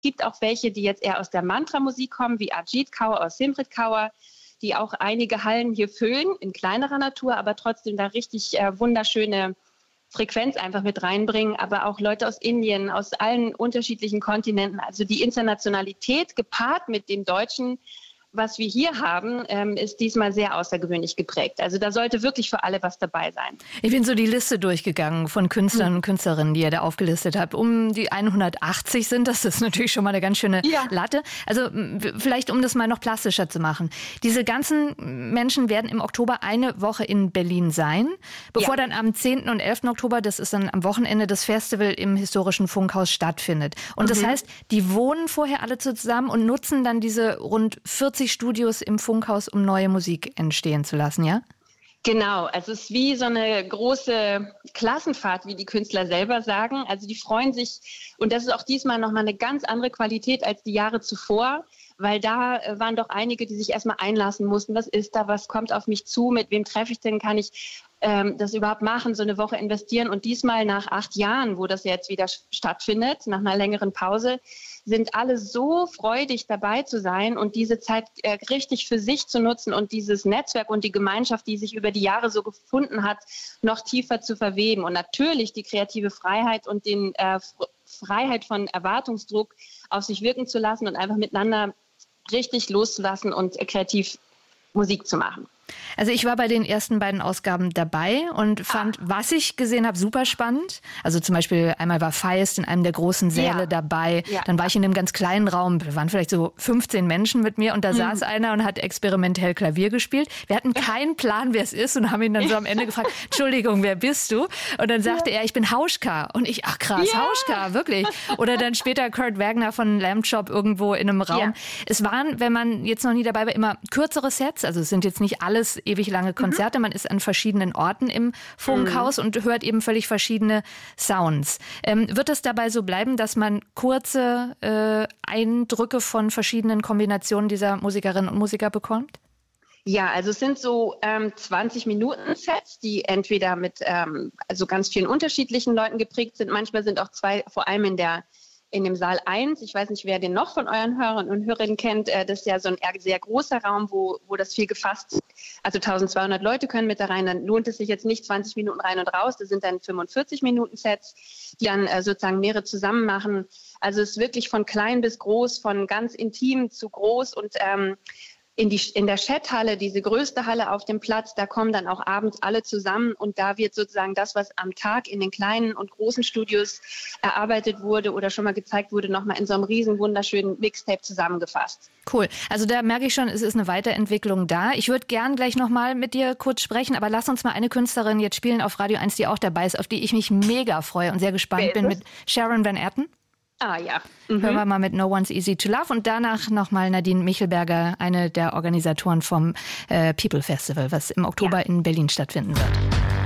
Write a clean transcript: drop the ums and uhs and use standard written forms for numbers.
gibt auch welche, die jetzt eher aus der Mantra-Musik kommen, wie Ajit Kaur aus Simrit Kaur, die auch einige Hallen hier füllen, in kleinerer Natur, aber trotzdem da richtig wunderschöne Frequenz einfach mit reinbringen. Aber auch Leute aus Indien, aus allen unterschiedlichen Kontinenten. Also die Internationalität gepaart mit dem Deutschen, was wir hier haben, ist diesmal sehr außergewöhnlich geprägt. Also da sollte wirklich für alle was dabei sein. Ich bin so die Liste durchgegangen von Künstlern und Künstlerinnen, die ihr da aufgelistet habt. Um die 180 sind das. Das ist natürlich schon mal eine ganz schöne Latte. Also vielleicht, um das mal noch plastischer zu machen. Diese ganzen Menschen werden im Oktober eine Woche in Berlin sein, bevor dann am 10. und 11. Oktober, das ist dann am Wochenende, das Festival im historischen Funkhaus stattfindet. Und das heißt, die wohnen vorher alle zusammen und nutzen dann diese rund 40 Studios im Funkhaus, um neue Musik entstehen zu lassen, ja? Genau, also es ist wie so eine große Klassenfahrt, wie die Künstler selber sagen. Also die freuen sich, und das ist auch diesmal nochmal eine ganz andere Qualität als die Jahre zuvor, weil da waren doch einige, die sich erstmal einlassen mussten. Was ist da, was kommt auf mich zu, mit wem treffe ich denn, kann ich das überhaupt machen, so eine Woche investieren? Und diesmal nach 8 Jahren, wo das jetzt wieder stattfindet, nach einer längeren Pause, sind alle so freudig dabei zu sein und diese Zeit richtig für sich zu nutzen und dieses Netzwerk und die Gemeinschaft, die sich über die Jahre so gefunden hat, noch tiefer zu verweben. Und natürlich die kreative Freiheit und den Freiheit von Erwartungsdruck auf sich wirken zu lassen und einfach miteinander richtig loszulassen und kreativ Musik zu machen. Also ich war bei den ersten beiden Ausgaben dabei und fand, was ich gesehen habe, super spannend. Also zum Beispiel einmal war Feist in einem der großen Säle dabei. Ja. Dann war ich in einem ganz kleinen Raum, da waren vielleicht so 15 Menschen mit mir und da saß einer und hat experimentell Klavier gespielt. Wir hatten keinen Plan, wer es ist und haben ihn dann so am Ende gefragt, Entschuldigung, wer bist du? Und dann sagte er, ich bin Hauschka. Und ich, ach krass, Hauschka, wirklich. Oder dann später Kurt Wagner von Lamb Chop irgendwo in einem Raum. Ja. Es waren, wenn man jetzt noch nie dabei war, immer kürzere Sets. Also es sind jetzt nicht alles ewig lange Konzerte. Man ist an verschiedenen Orten im Funkhaus und hört eben völlig verschiedene Sounds. Wird es dabei so bleiben, dass man kurze Eindrücke von verschiedenen Kombinationen dieser Musikerinnen und Musiker bekommt? Ja, also es sind so 20-Minuten-Sets, die entweder mit also ganz vielen unterschiedlichen Leuten geprägt sind. Manchmal sind auch 2, vor allem in dem Saal 1, ich weiß nicht, wer den noch von euren Hörern und Hörerinnen kennt, das ist ja so ein sehr großer Raum, wo das viel gefasst, also 1200 Leute können mit da rein, dann lohnt es sich jetzt nicht 20 Minuten rein und raus, das sind dann 45-Minuten-Sets, die dann sozusagen mehrere zusammen machen. Also es ist wirklich von klein bis groß, von ganz intim zu groß und in der Chat-Halle, diese größte Halle auf dem Platz, da kommen dann auch abends alle zusammen und da wird sozusagen das, was am Tag in den kleinen und großen Studios erarbeitet wurde oder schon mal gezeigt wurde, nochmal in so einem riesen wunderschönen Mixtape zusammengefasst. Cool. Also da merke ich schon, es ist eine Weiterentwicklung da. Ich würde gern gleich nochmal mit dir kurz sprechen, aber lass uns mal eine Künstlerin jetzt spielen auf Radio 1, die auch dabei ist, auf die ich mich mega freue und sehr gespannt bin, mit Sharon Van Etten. Ah ja. Hören wir mal mit No One's Easy to Love und danach nochmal Nadine Michelberger, eine der Organisatoren vom People Festival, was im Oktober in Berlin stattfinden wird.